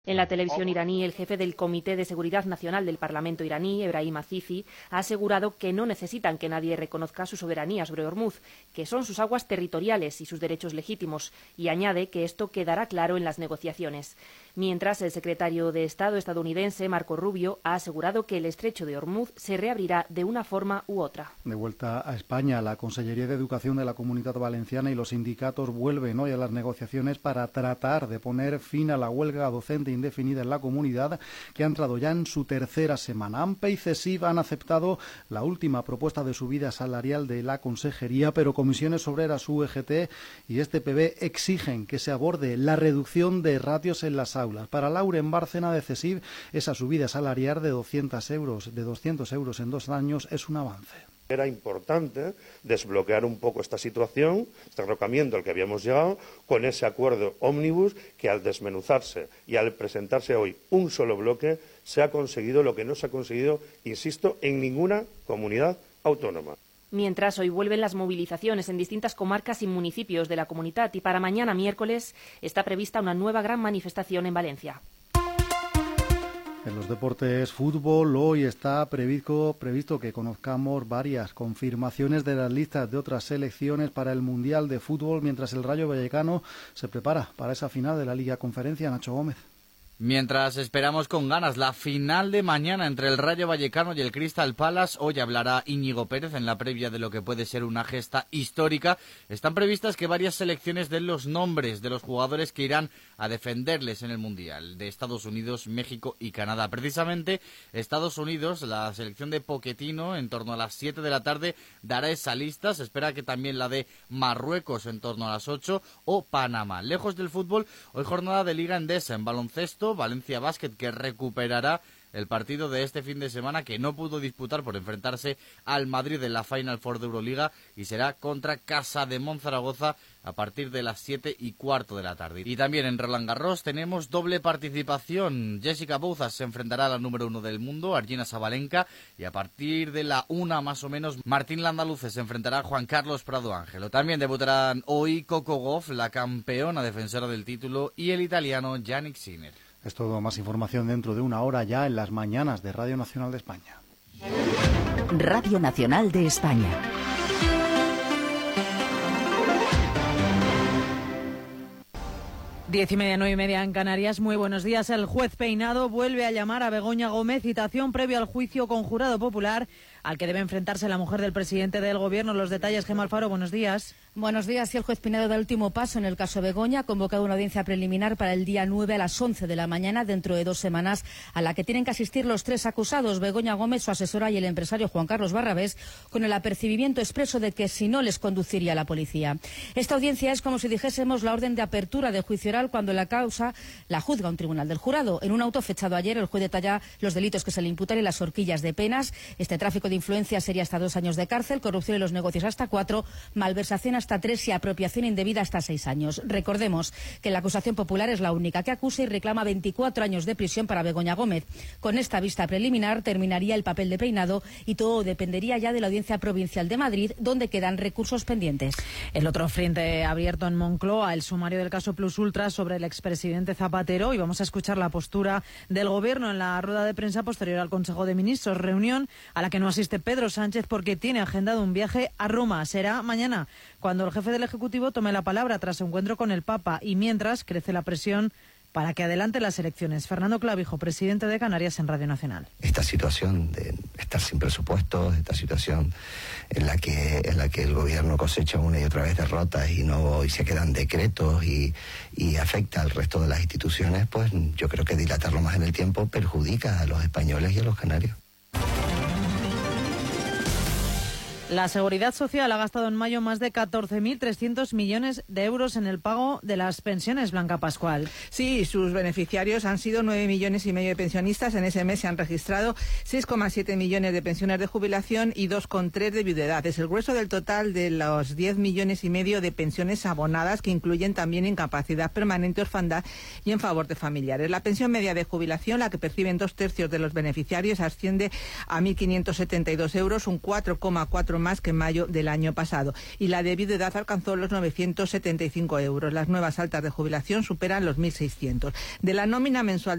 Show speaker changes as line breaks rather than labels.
En la televisión iraní, el jefe del Comité de Seguridad Nacional del Parlamento iraní, Ebrahim Azizi, ha asegurado que no necesitan que nadie reconozca su soberanía sobre Ormuz, que son sus aguas territoriales y sus derechos legítimos, y añade que esto quedará claro en las negociaciones. Mientras, el secretario de Estado estadounidense, Marco Rubio, ha asegurado que el estrecho de Ormuz se reabrirá de una forma u otra.
De vuelta a España, la Consellería de Educación de la Comunidad Valenciana y los sindicatos vuelven hoy a las negociaciones para tratar de poner fin a la huelga docente indefinida en la comunidad, que ha entrado ya en su tercera semana. AMPE y CESIF han aceptado la última propuesta de subida salarial de la Consejería, pero Comisiones Obreras, UGT y PB exigen que se aborde la reducción de ratios en las aulas. Para Lauren Bárcena de CESIF, esa subida salarial de 200 euros en 2 años es un avance.
Era importante desbloquear un poco esta situación, este derrocamiento al que habíamos llegado, con ese acuerdo ómnibus que al desmenuzarse y al presentarse hoy un solo bloque se ha conseguido lo que no se ha conseguido, insisto, en ninguna comunidad autónoma.
Mientras, hoy vuelven las movilizaciones en distintas comarcas y municipios de la comunidad y para mañana miércoles está prevista una nueva gran manifestación en Valencia.
En los deportes fútbol, hoy está previsto que conozcamos varias confirmaciones de las listas de otras selecciones para el Mundial de Fútbol, mientras el Rayo Vallecano se prepara para esa final de la Liga Conferencia. Nacho Gómez.
Mientras esperamos con ganas la final de mañana entre el Rayo Vallecano y el Crystal Palace, hoy hablará Íñigo Pérez en la previa de lo que puede ser una gesta histórica. Están previstas que varias selecciones den los nombres de los jugadores que irán a defenderles en el Mundial, de Estados Unidos, México y Canadá. Precisamente Estados Unidos, la selección de Pochettino, en torno a las 7 de la tarde dará esa lista. Se espera que también la de Marruecos en torno a las 8 o Panamá. Lejos del fútbol, hoy jornada de Liga Endesa en baloncesto. Valencia Basket, que recuperará el partido de este fin de semana que no pudo disputar por enfrentarse al Madrid en la Final Four de Euroliga, y será contra Casademont Zaragoza a partir de las 7:15 de la tarde. Y también en Roland Garros tenemos doble participación. Jessica Bouzas se enfrentará a la número 1 del mundo, Argina Sabalenka, y a partir de la 1 más o menos, Martín Landaluce se enfrentará a Juan Carlos Prado Ángelo. También debutarán hoy Coco Gauff, la campeona defensora del título, y el italiano Yannick Sinner.
Es todo, más información dentro de una hora ya en las mañanas de Radio Nacional de España.
Radio Nacional de España.
Diez y media, 9:30 en Canarias. Muy buenos días. El juez Peinado vuelve a llamar a Begoña Gómez, citación previo al juicio con jurado popular al que debe enfrentarse la mujer del presidente del Gobierno. Los detalles, Gemma Alfaro, buenos días.
Buenos días. Y el juez Pinedo da el último paso en el caso Begoña. Ha convocado una audiencia preliminar para el día 9 a las 11 de la mañana, dentro de 2 semanas, a la que tienen que asistir los 3 acusados, Begoña Gómez, su asesora y el empresario Juan Carlos Barrabés, con el apercibimiento expreso de que si no les conduciría a la policía. Esta audiencia es como si dijésemos la orden de apertura de juicio oral cuando la causa la juzga un tribunal del jurado. En un auto fechado ayer, el juez detalla los delitos que se le imputan y las horquillas de penas. Este tráfico de influencia sería hasta 2 años de cárcel, corrupción en los negocios hasta 4, malversación hasta 3 y apropiación indebida hasta 6 años. Recordemos que la acusación popular es la única que acusa y reclama 24 años de prisión para Begoña Gómez. Con esta vista preliminar terminaría el papel de Peinado y todo dependería ya de la Audiencia Provincial de Madrid, donde quedan recursos pendientes.
El otro frente abierto en Moncloa, el sumario del caso Plus Ultra sobre el expresidente Zapatero, y vamos a escuchar la postura del Gobierno en la rueda de prensa posterior al Consejo de Ministros, reunión a la que no asiste Pedro Sánchez porque tiene agendado un viaje a Roma. Será mañana cuando el jefe del Ejecutivo tome la palabra tras su encuentro con el Papa, y mientras crece la presión para que adelante las elecciones. Fernando Clavijo, presidente de Canarias en Radio Nacional.
Esta situación de estar sin presupuestos, esta situación en la que el gobierno cosecha una y otra vez derrotas y se quedan decretos y afecta al resto de las instituciones, pues yo creo que dilatarlo más en el tiempo perjudica a los españoles y a los canarios.
La Seguridad Social ha gastado en mayo más de 14.300 millones de euros en el pago de las pensiones, Blanca Pascual.
Sí, sus beneficiarios han sido 9,5 millones de pensionistas. En ese mes se han registrado 6,7 millones de pensiones de jubilación y 2,3 de viudedad. Es el grueso del total de los 10,5 millones de pensiones abonadas, que incluyen también incapacidad permanente, orfandad y en favor de familiares. La pensión media de jubilación, la que perciben 2/3 de los beneficiarios, asciende a 1.572 euros, un 4,4 más que en mayo del año pasado. Y la de viudedad alcanzó los 975 euros. Las nuevas altas de jubilación superan los 1.600. De la nómina mensual